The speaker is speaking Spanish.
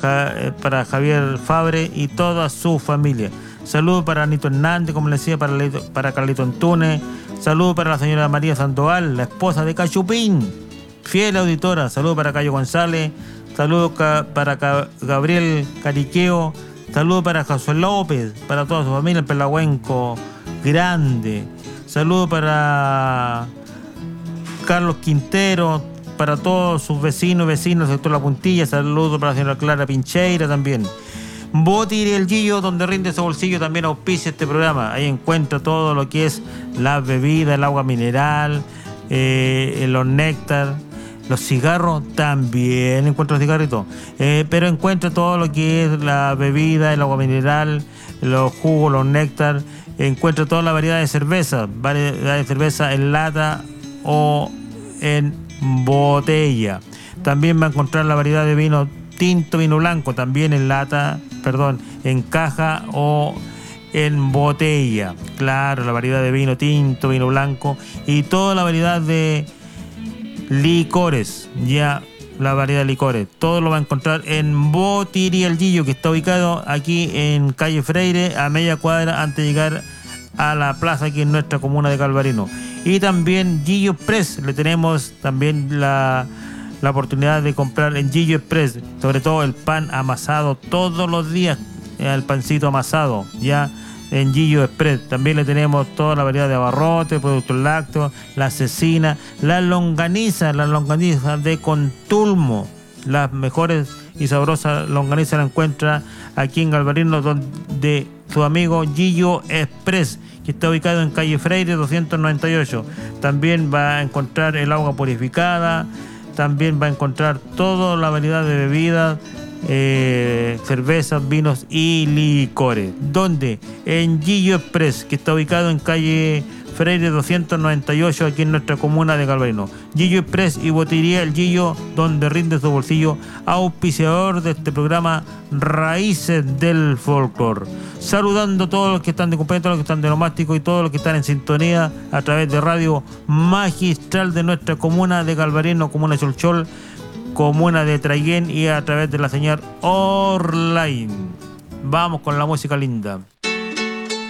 para Javier Fabre y toda su familia. Saludos para Anito Hernández, como le decía, para Carlito Antunes. Saludos para la señora María Sandoval, la esposa de Cachupín, fiel auditora. Saludos para Cayo González. Saludos para Gabriel Cariqueo. Saludos para Josué López, para toda su familia, el Pelagüenco Grande. Saludos para Carlos Quintero, para todos sus vecinos del sector La Puntilla. Saludos para la señora Clara Pincheira también. Botir el Gillo, donde rinde su bolsillo, también auspicia este programa. Ahí encuentra todo lo que es las bebidas, el agua mineral, los néctar, los cigarros, también encuentra los cigarritos. Pero encuentra todo lo que es la bebida, el agua mineral, los jugos, los néctar. Encuentra toda la variedad de cerveza en lata o en botella. También va a encontrar la variedad de vino tinto, vino blanco, también en caja o en botella. Claro, la variedad de vino tinto, vino blanco y toda la variedad de licores, todo lo va a encontrar en Botiría El Gillo, que está ubicado aquí en calle Freire, a media cuadra antes de llegar a la plaza aquí en nuestra comuna de Calvarino. Y también Gillo Express, le tenemos también la oportunidad de comprar en Gillo Express, sobre todo el pan amasado todos los días, el pancito amasado, ya en Gillo Express. También le tenemos toda la variedad de abarrotes, productos lácteos, la cecina, las longanizas de Contulmo, las mejores y sabrosas longanizas las encuentra aquí en Calvarino, donde su amigo Gillo Express, que está ubicado en calle Freire 298. También va a encontrar el agua purificada, también va a encontrar toda la variedad de bebidas, cervezas, vinos y licores. ¿Dónde? En Gillo Express, que está ubicado en calle Freire 298, aquí en nuestra comuna de Calvarino. Gillo Express y Botiría El Gillo, donde rinde su bolsillo, auspiciador de este programa Raíces del Folclor. Saludando a todos los que están de cumpleaños, todos los que están de nomástico y todos los que están en sintonía a través de Radio Magistral de nuestra comuna de Calvarino, comuna de Cholchol, comuna de Traiguén, y a través de la señal online. Vamos con la música linda.